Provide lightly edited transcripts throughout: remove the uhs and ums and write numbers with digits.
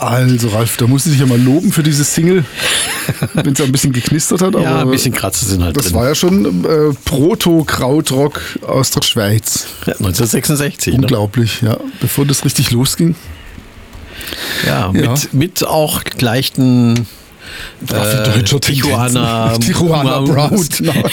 Also Ralf, da musst du dich ja mal loben für diese Single, wenn es ein bisschen geknistert hat. Aber Ja, ein bisschen Kratzer sind halt das drin. war ja schon Proto-Krautrock aus der Schweiz. Ja, 1966. Unglaublich, ja. Bevor das richtig losging. Ja, Ja. mit auch leichten deutscher Tijuana Brown.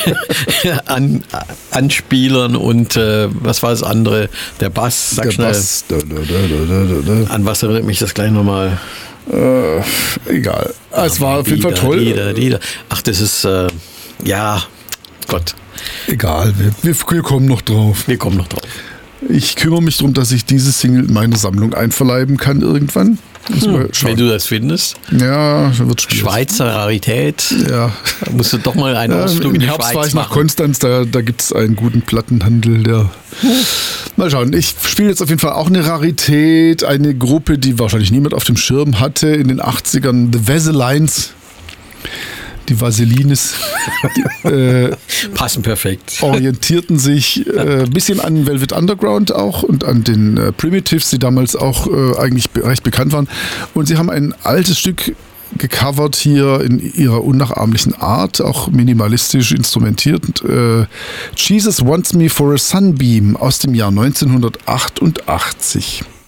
Anspielern und was war das andere? Der Bass, sag Der schnell. Bass. An was erinnert mich das gleich nochmal? Egal. Es war auf jeden Fall toll. Ach, das ist, ja, Gott, Egal, wir kommen noch drauf. wir kommen noch drauf. Ich kümmere mich darum, dass ich diese Single in meine Sammlung einverleiben kann irgendwann. Müssen wir schauen. Wenn du das findest. Ja, wird schwierig. Schweizer Rarität. Ja. Da musst du doch mal einen Ausflug in Im die Herbst Schweiz war ich nach machen. Konstanz, da gibt es einen guten Plattenhandel, der... Mal schauen, ich spiele jetzt auf jeden Fall auch eine Rarität, eine Gruppe, die wahrscheinlich niemand auf dem Schirm hatte in den 80ern, The Vaselines. Die Vaselines Passen perfekt. orientierten sich ein bisschen an Velvet Underground auch und an den Primitives, die damals auch eigentlich recht bekannt waren. Und sie haben ein altes Stück gecovert hier in ihrer unnachahmlichen Art, auch minimalistisch instrumentiert. Jesus Wants Me for a Sunbeam aus dem Jahr 1988.